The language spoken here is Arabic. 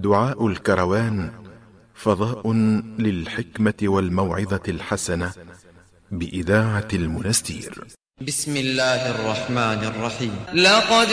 دعاء الكروان فضاء للحكمة والموعظة الحسنة بإذاعة المنستير. بسم الله الرحمن الرحيم. لقد